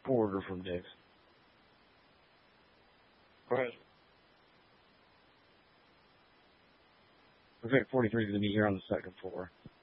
Order from Dick's. Go ahead. Looks like 43 is going to be here on the second floor.